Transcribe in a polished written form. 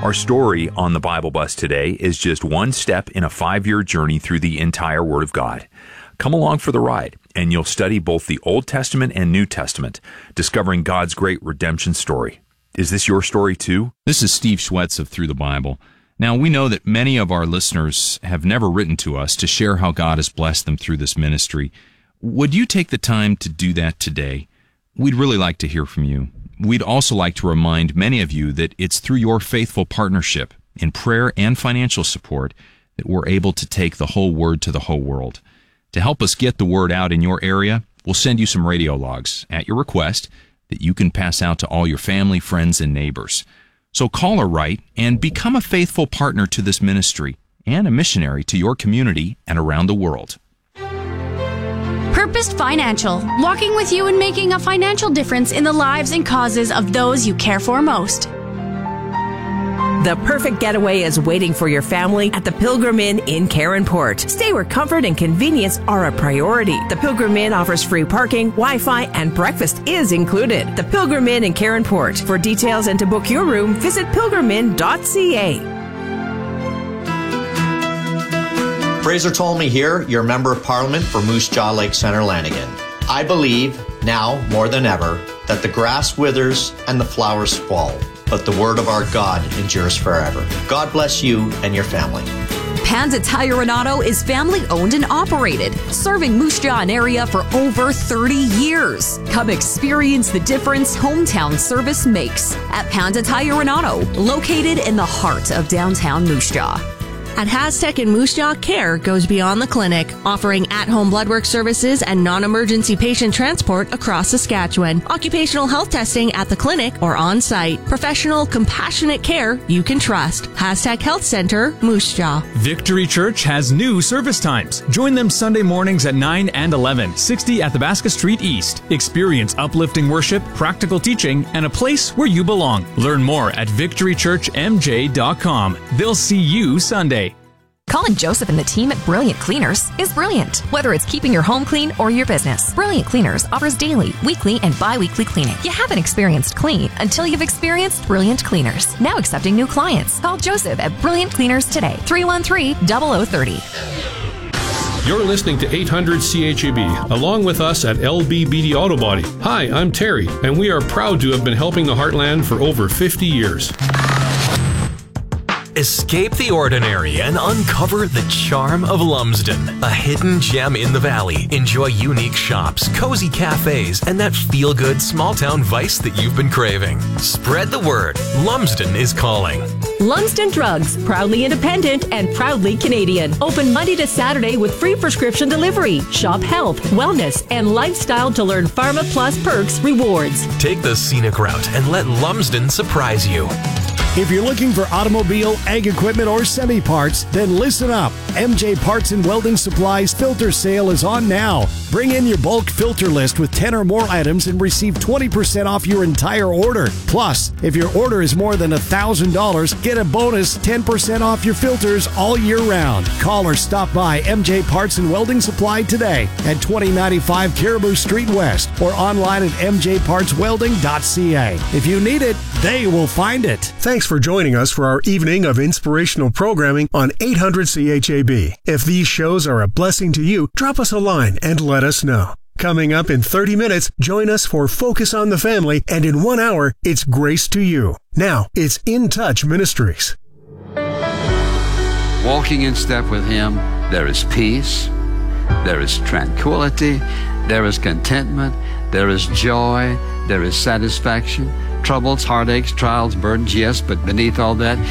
Our story on the Bible Bus today is just one step in a 5-year journey through the entire Word of God. Come along for the ride, and you'll study both the Old Testament and New Testament, discovering God's great redemption story. Is this your story too? This is Steve Schwetz of Through the Bible. Now, we know that many of our listeners have never written to us to share how God has blessed them through this ministry. Would you take the time to do that today? We'd really like to hear from you. We'd also like to remind many of you that it's through your faithful partnership in prayer and financial support that we're able to take the whole Word to the whole world. To help us get the word out in your area, we'll send you some radio logs at your request that you can pass out to all your family, friends, and neighbors. So call or write and become a faithful partner to this ministry and a missionary to your community and around the world. Purposed Financial, walking with you and making a financial difference in the lives and causes of those you care for most. The perfect getaway is waiting for your family at the Pilgrim Inn in Caronport. Stay where comfort and convenience are a priority. The Pilgrim Inn offers free parking, Wi-Fi, and breakfast is included. The Pilgrim Inn in Caronport. For details and to book your room, visit pilgriminn.ca. Fraser Tolmie here, your Member of Parliament for Moose Jaw Lake Centre, Lanigan. I believe, now more than ever, that the grass withers and the flowers fall, but the word of our God endures forever. God bless you and your family. Panda Tire Renato is family-owned and operated, serving Moose Jaw area for over 30 years. Come experience the difference hometown service makes at Panda Tire Renato, located in the heart of downtown Moose Jaw. At Haztec and Moose Jaw, care goes beyond the clinic, offering at-home blood work services and non-emergency patient transport across Saskatchewan. Occupational health testing at the clinic or on-site. Professional, compassionate care you can trust. Haztec Health Center, Moose Jaw. Victory Church has new service times. Join them Sunday mornings at 9 and 11, 60 Athabasca Street East. Experience uplifting worship, practical teaching, and a place where you belong. Learn more at victorychurchmj.com. They'll see you Sunday. Calling Joseph and the team at Brilliant Cleaners is brilliant. Whether it's keeping your home clean or your business, Brilliant Cleaners offers daily, weekly, and bi-weekly cleaning. You haven't experienced clean until you've experienced Brilliant Cleaners. Now accepting new clients. Call Joseph at Brilliant Cleaners today, 313-0030. You're listening to 800 CHAB, along with us at LBBD Auto Body. Hi, I'm Terry, and we are proud to have been helping the Heartland for over 50 years. Escape the ordinary and uncover the charm of Lumsden, a hidden gem in the valley. Enjoy unique shops, cozy cafes, and that feel-good small-town vice that you've been craving. Spread the word. Lumsden is calling. Lumsden Drugs, proudly independent and proudly Canadian. Open Monday to Saturday with free prescription delivery. Shop health, wellness, and lifestyle to learn Pharma Plus perks rewards. Take the scenic route and let Lumsden surprise you. If you're looking for automobile, ag equipment, or semi-parts, then listen up. MJ Parts and Welding Supplies filter sale is on now. Bring in your bulk filter list with 10 or more items and receive 20% off your entire order. Plus, if your order is more than $1,000, get a bonus 10% off your filters all year round. Call or stop by MJ Parts and Welding Supply today at 2095 Caribou Street West or online at mjpartswelding.ca. If you need it, they will find it. Thanks for joining us for our evening of inspirational programming on 800 CHAB. If these shows are a blessing to you, drop us a line and let us know. Coming up in 30 minutes, join us for Focus on the Family, and in 1 hour, it's Grace to You. Now, it's In Touch Ministries. Walking in step with Him, there is peace, there is tranquility, there is contentment, there is joy, there is satisfaction. Troubles, heartaches, trials, burdens, yes, but beneath all that